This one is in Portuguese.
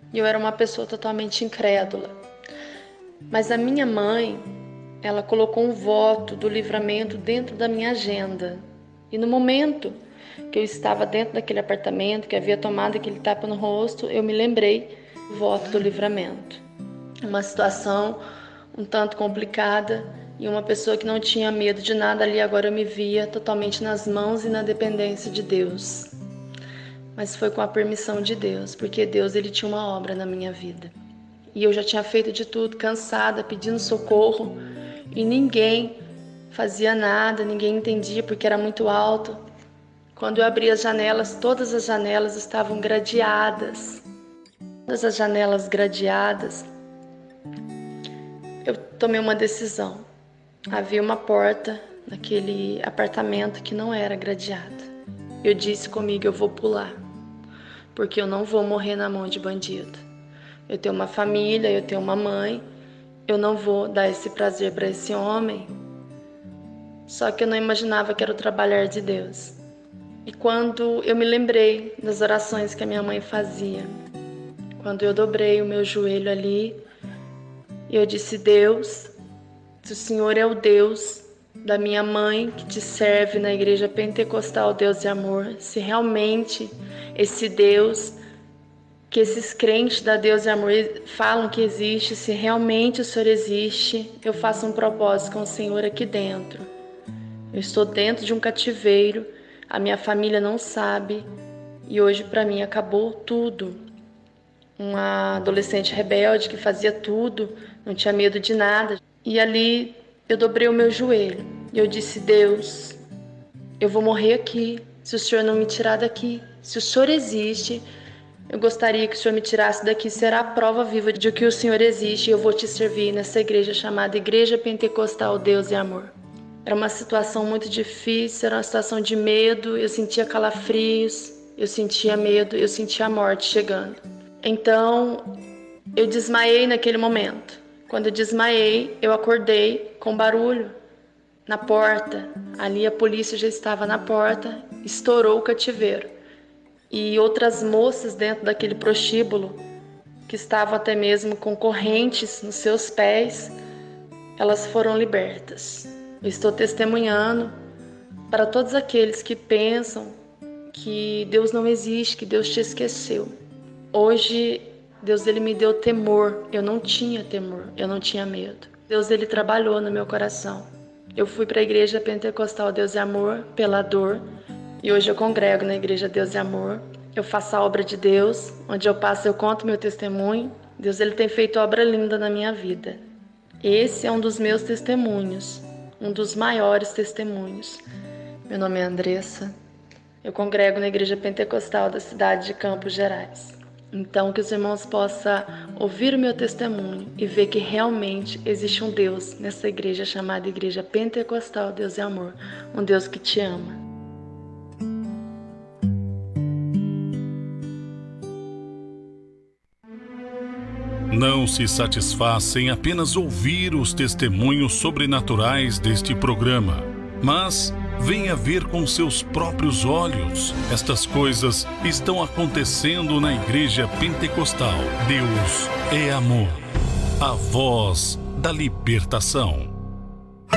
E eu era uma pessoa totalmente incrédula. Mas a minha mãe, ela colocou um voto do livramento dentro da minha agenda. E no momento que eu estava dentro daquele apartamento, que havia tomado aquele tapa no rosto, eu me lembrei do voto do livramento. Uma situação um tanto complicada e uma pessoa que não tinha medo de nada ali, agora eu me via totalmente nas mãos e na dependência de Deus. Mas foi com a permissão de Deus, porque Deus, ele tinha uma obra na minha vida. E eu já tinha feito de tudo, cansada, pedindo socorro, e ninguém fazia nada, ninguém entendia porque era muito alto. Quando eu abri as janelas, todas as janelas estavam gradeadas. Todas as janelas gradeadas. Eu tomei uma decisão. Havia uma porta naquele apartamento que não era gradeada. Eu disse comigo, eu vou pular, porque eu não vou morrer na mão de bandido. Eu tenho uma família, eu tenho uma mãe, eu não vou dar esse prazer para esse homem. Só que eu não imaginava que era o trabalhar de Deus. E quando eu me lembrei das orações que a minha mãe fazia, quando eu dobrei o meu joelho ali, eu disse, Deus, se o Senhor é o Deus da minha mãe que te serve na igreja pentecostal Deus de Amor, se realmente esse Deus que esses crentes da Deus de Amor falam que existe, se realmente o Senhor existe, eu faço um propósito com o Senhor aqui dentro. Eu estou dentro de um cativeiro, a minha família não sabe, e hoje para mim acabou tudo. Uma adolescente rebelde que fazia tudo, não tinha medo de nada. E ali eu dobrei o meu joelho e eu disse, Deus, eu vou morrer aqui, se o Senhor não me tirar daqui. Se o Senhor existe, eu gostaria que o Senhor me tirasse daqui, será a prova viva de que o Senhor existe e eu vou te servir nessa igreja chamada Igreja Pentecostal Deus e Amor. Era uma situação muito difícil, era uma situação de medo, eu sentia calafrios, eu sentia medo, eu sentia a morte chegando. Então, eu desmaiei naquele momento. Quando eu desmaiei, eu acordei com barulho na porta. Ali a polícia já estava na porta, estourou o cativeiro. E outras moças dentro daquele prostíbulo, que estavam até mesmo com correntes nos seus pés, elas foram libertas. Eu estou testemunhando para todos aqueles que pensam que Deus não existe, que Deus te esqueceu. Hoje, Deus, ele me deu temor. Eu não tinha temor, eu não tinha medo. Deus, ele trabalhou no meu coração. Eu fui para a Igreja Pentecostal Deus e Amor pela dor. E hoje eu congrego na Igreja Deus e Amor. Eu faço a obra de Deus. Onde eu passo, eu conto meu testemunho. Deus, ele tem feito obra linda na minha vida. Esse é um dos meus testemunhos. Um dos maiores testemunhos. Meu nome é Andressa. Eu congrego na Igreja Pentecostal da cidade de Campos Gerais. Então, que os irmãos possam ouvir o meu testemunho e ver que realmente existe um Deus nessa igreja chamada Igreja Pentecostal Deus e Amor. Um Deus que te ama. Não se satisfaça em apenas ouvir os testemunhos sobrenaturais deste programa, mas venha ver com seus próprios olhos. Estas coisas estão acontecendo na Igreja Pentecostal. Deus é amor, a voz da libertação.